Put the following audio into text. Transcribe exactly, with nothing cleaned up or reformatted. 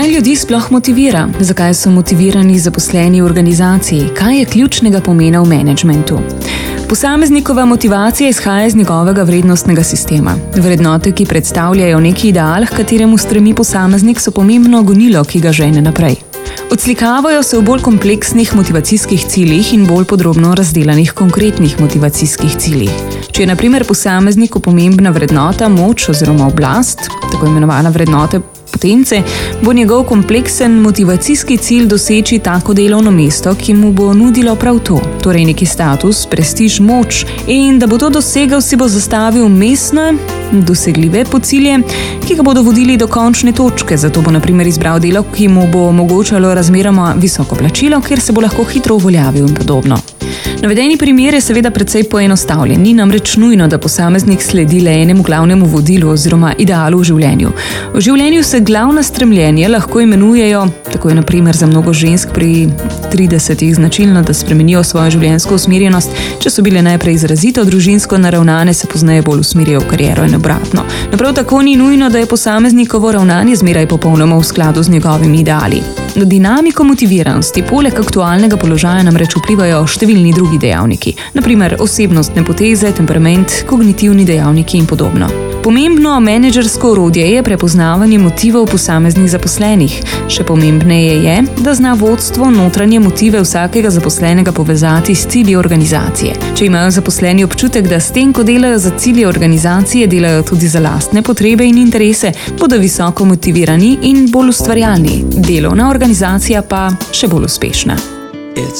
Kaj ljudi sploh motivira? Zakaj so motivirani zaposleni v organizaciji? Kaj je ključnega pomena v menedžmentu? Posameznikova motivacija izhaja iz njegovega vrednostnega sistema. Vrednote, ki predstavljajo neki ideal, h kateremu stremi posameznik, so pomembno gonilo, ki ga žene naprej. Odslikavajo se v bolj kompleksnih motivacijskih ciljih in bolj podrobno razdelanih konkretnih motivacijskih ciljih. Če je na primer posamezniku pomembna vrednota moč oziroma oblast, tako imenovana vrednote potence, bo njegov kompleksen motivacijski cilj doseči tako delovno mesto, ki mu bo nudilo prav to, torej neki status, prestiž, moč, in da bo to dosegel, si bo zastavil mestne, dosegljive cilje, ki ga bodo vodili do končne točke. Zato bo na primer izbral delo, ki mu bo omogočalo razmeroma visoko plačilo, kjer se bo lahko hitro uveljavil in podobno. Navedeni primer je seveda precej poenostavljen, ni namreč nujno, da posameznik sledi le enemu glavnemu vodilu oziroma idealu v življenju. V življenju se glavna stremljenja lahko imenujejo, tako je na primer za mnogo žensk pri tridesetih značilno, da spremenijo svojo življenjsko usmerjenost, če so bile najprej izrazito družinsko naravnane, se pozneje bolj usmerijo v kariero in obratno. Prav tako ni nujno, da je posameznikovo ravnanje zmeraj popolnoma v skladu z njegovimi ideali. Na dinamiko motiviranosti poleg aktualnega položaja namreč vplivajo številni drugi dejavniki, na primer osebnostne poteze, temperament, kognitivni dejavniki in podobno. Pomembno menedžersko orodje je prepoznavanje motivov posameznih zaposlenih. Še pomembneje je, da zna vodstvo notranje motive vsakega zaposlenega povezati s cilji organizacije. Če imajo zaposleni občutek, da s tem, ko delajo za cilje organizacije, delajo tudi za lastne potrebe in interese, bodo visoko motivirani in bolj ustvarjalni. Delovna organizacija pa še bolj uspešna.